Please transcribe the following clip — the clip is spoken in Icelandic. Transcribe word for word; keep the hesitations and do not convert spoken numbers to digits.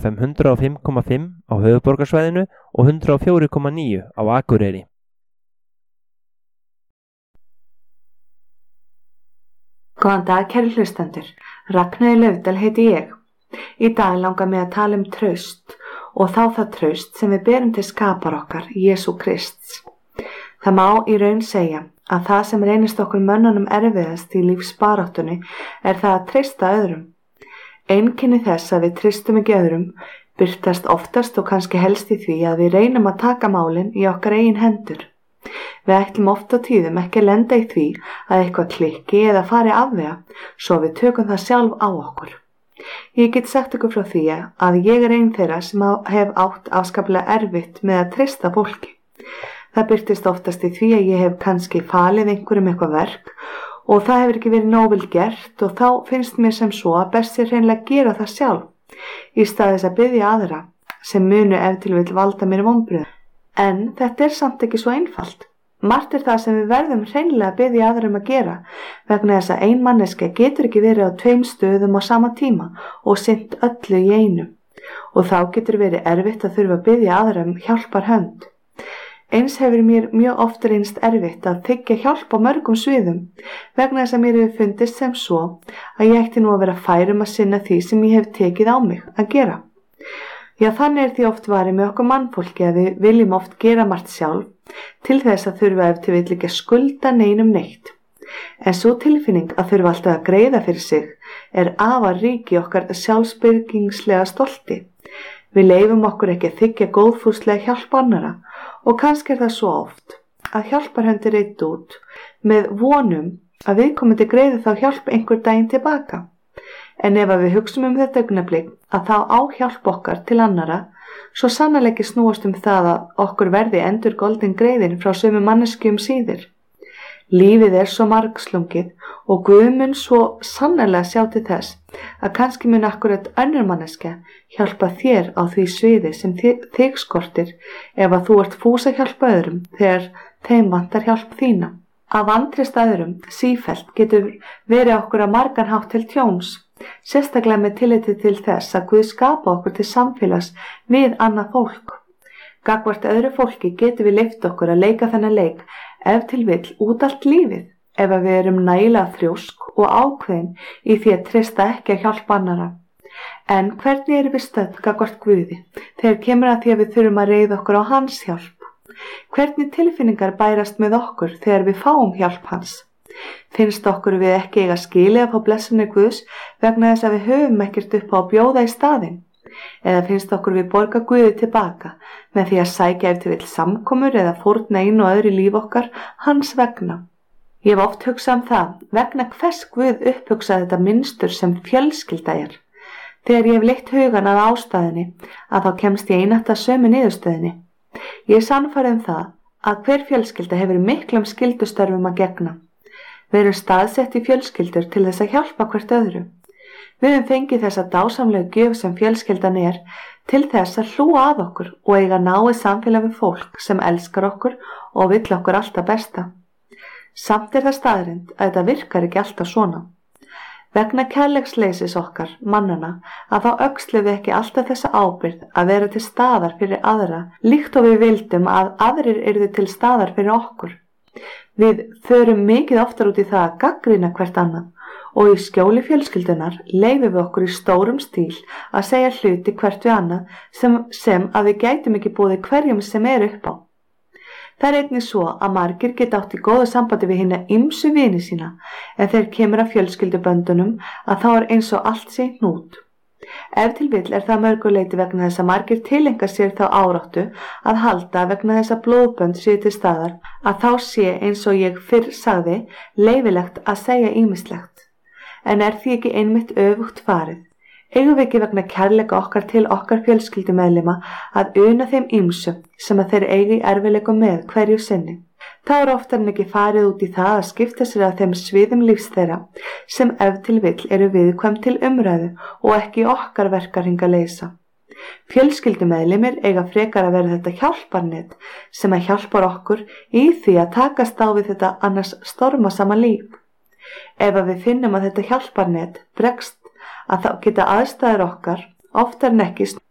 F M hundrað og fimm komma fimm á höfuðborgarsvæðinu og hundrað og fjögur komma níu á Akureyri. Góðan dag, kæru hlustendur. Ragnheiður Laufdal heiti ég. Í dag langar mig að tala um traust og þá það traust sem við berum til skapar okkar, Jesú Krists. Það má í raun segja að það sem reynist okkur mönnunum erfiðast í lífsbaráttunni er það að treysta öðrum. Einkenni þess að við treystum ekki öðrum birtast oftast og kannski helst í því að við reynum að taka málin í okkar eigin hendur. Við ætlum oft á tíðum ekki að lenda í því að eitthvað klikki eða fari afvega svo við tökum það sjálf á okkur. Ég get sagt ykkur frá því að ég er ein þeirra sem hef átt afskaplega erfitt með að treysta fólki. Það birtist oftast í því að ég hef kannski falið einhverjum eitthvað verk og það hefur ekki verið nóg vel gert og þá finnst mér sem svo að best sé hreinlega að gera það sjálf í stað þess að biðja aðra sem munu ef til vill valda mér vonbrigðum. En þetta er samt ekki svo einfalt. Margt er það sem við verðum hreinlega að biðja aðra um að gera vegna þess að ein manneskja getur ekki verið á tveim stöðum á sama tíma og sinnt öllu í einu og þá getur verið erfitt að þurfa að biðja aðra um hjálpar hönd. Eins hefur mér mjög oft reynst erfitt að þiggja hjálp á mörgum sviðum vegna þess að mér hefur fundist sem svo að ég ætti nú að vera fær um að sinna því sem ég hef tekið á mig að gera. Já, þannig er því oft varið með okkur mannfólki að við viljum oft gera margt sjálf til þess að þurfa ef til vill ekki að skulda neinum neitt. En svo tilfinning að þurfa alltaf að greiða fyrir sig er afar rík í okkar sjálfsbyrgingslega stolti. Við leyfum okkur ekki að þiggja góðfúslega hjálp annara og kannski er það svo oft að hjálparhönd er reitt út með vonum að viðkomandi greiði þá hjálp einhver daginn tilbaka. En ef við hugsum um þetta augnablik að þá á hjálp okkar til annara, svo sannarlega ekki snúast um það að okkur verði endur goldin greiðin frá sömu manneskjum síðir. Lífið er svo margslungið og Guð mun svo sannarlega sjá til þess að kannski mun akkurat önnur manneskja hjálpa þér á því sviði sem þig skortir ef að þú ert fús að hjálpa öðrum þegar þeim vantar hjálp þína. Að vantreysta öðrum sífellt getur verið okkur að margan hátt til tjóns, sérstaklega með tilliti til þess að Guð skapa okkur til samfélags við annað fólk. Gagnvart öðru fólki getur við leyft okkur að leika þennan leik ef til vill út allt lífið ef við erum nægilega þrjósk og ákveðin í því að treysta ekki að hjálpa annara. En hvernig erum við stödd gagnvart Guði þegar kemur að því að við þurfum að reiða okkur á hans hjálp? Hvernig tilfinningar bærast með okkur þegar við fáum hjálp hans? Finnst okkur við ekki eiga skilið að fá blessunir Guðs vegna þess að við höfum ekkert upp á að bjóða í staðinn? Eða finnst okkur við borga Guði tilbaka með því að sækja ef til vill samkomur eða fórna einu og öðru líf okkar hans vegna? Ég hef oft hugsað um það vegna hvers Guð upphugsaði þetta mynstur sem fjölskylda er. Þegar ég hef leitt hugan að ástæðinni að þá kemst ég einatt að sömu niðurstöðinni. Ég er sannfærð um það að hver fjölskylda hefur miklum skyldustörfum að gegna. Við erum staðsett í fjölskyldur til þess að hjálpa hvert öðru. Við höfum fengið þessa dásamlegu gjöf sem fjölskyldan er til þess að hlúa að okkur og eiga náið samfélag við fólk sem elskar okkur og vill okkur alltaf besta. Samt er það staðreynd að þetta virkar ekki alltaf svona. Vegna kærleiksleysis okkar, mannana, að þá öxlum við ekki alltaf þessa ábyrgð að vera til staðar fyrir aðra, líkt og við vildum að aðrir yrðu til staðar fyrir okkur. Við förum mikið oftar út í það að gagnrýna hvert annað og í skjóli fjölskyldunar leyfum við okkur í stórum stíl að segja hluti hvert við annað sem, sem að við gætum ekki boðið hverjum sem er upp á. Það er einnig svo að margir geta átt í góðu sambandi við hina ýmsu vini sína en þegar kemur að fjölskylduböndunum að þá er eins og allt sé hnút. Ef til vill er það mörguleiti vegna þess að margir tileinka sér þá áráttu að halda vegna þess að blóðbönd séu til staðar að þá sé eins og ég fyrr sagði leyfilegt að segja ýmislegt. En er því ekki einmitt öfugt farið? Eigum við ekki vegna kærleika okkar til okkar fjölskyldumeðlima að una þeim ýmsu sem að þeir eigi erfiðleikum með hverju sinni? Þá er oftar en ekki farið út í það að skipta sér að þeim sviðum lífs þeirra sem ef til vill eru viðkvæm til umræðu og ekki okkar verkahring að leysa. Fjölskyldumeðlimir eiga frekar að vera þetta hjálparnet sem að hjálpar okkur í því að takast á við þetta annars stormasama líf. Ef að við finnum að þetta hjálparnet bregst að þá geta aðstæður okkar oftar en ekki